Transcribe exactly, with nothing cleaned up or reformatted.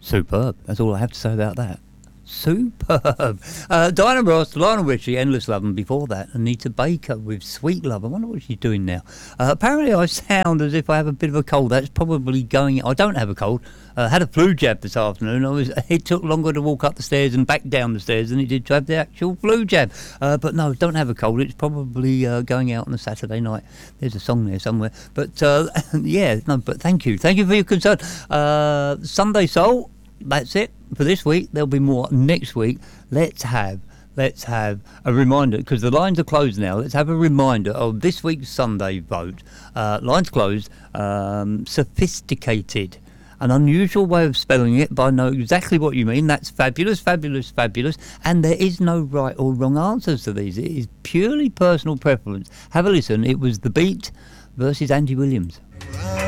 Superb. That's all I have to say about that. Superb. Uh, Diana Ross, Lionel Richie, Endless Love, and before that, Anita Baker with Sweet Love. I wonder what she's doing now. Uh, apparently, I sound as if I have a bit of a cold. That's probably going. I don't have a cold. I uh, had a flu jab this afternoon. I was. It took longer to walk up the stairs and back down the stairs than it did to have the actual flu jab. Uh, but no, don't have a cold. It's probably uh, going out on a Saturday night. There's a song there somewhere. But uh, yeah, no. But thank you, thank you for your concern. Uh, Sunday Soul. That's it for this week. There'll be more next week. Let's have let's have a reminder, because the lines are closed now. Let's have a reminder of this week's Sunday vote. Uh, lines closed. Um, sophisticated, an unusual way of spelling it, but I know exactly what you mean. That's fabulous, fabulous, fabulous. And there is no right or wrong answers to these. It is purely personal preference. Have a listen. It was The Beat versus Andy Williams.